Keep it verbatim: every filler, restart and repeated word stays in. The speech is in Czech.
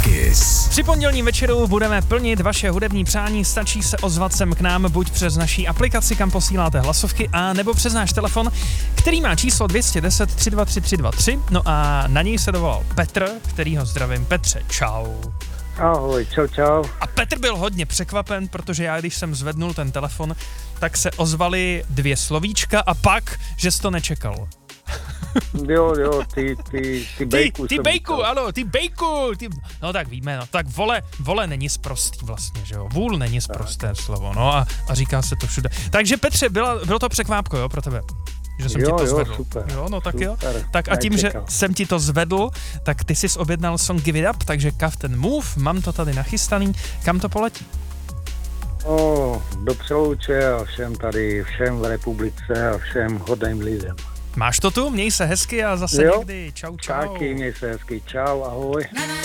Kiss. Při pondělním večeru budeme plnit vaše hudební přání, stačí se ozvat sem k nám buď přes naší aplikaci, kam posíláte hlasovky, a nebo přes náš telefon, který má číslo dvě jedna nula tři dva tři tři dva tři, no a na něj se dovolal Petr, kterýho zdravím. Petře, čau. Ahoj, čau, čau. A Petr byl hodně překvapen, protože já, když jsem zvednul ten telefon, tak se ozvaly dvě slovíčka a pak, že jsi to nečekal. Jo, jo, ty, ty, ty bejku. Ty, ty jsem bejku, říkal. ano, ty bejku. Ty... No tak víme, no. Tak vole, vole není sprostý vlastně, že jo. Vůl není sprosté slovo, no a, a říká se to všude. Takže Petře, byla, bylo to překvápko, jo, pro tebe? Že jsem Jo, ti to jo, zvedl. super, Jo, no tak super, jo. Tak a tím, nečekal. že jsem ti to zvedl, tak ty jsi objednal song Give It Up, takže Kaften Move, mám to tady nachystaný. Kam to poletí? O, do Přelouče a všem tady, všem v republice a všem hodným lidem. Máš to tu? Měj se hezky a zase Jo. někdy. Čau, čau. Taky, měj se hezky, čau, ahoj.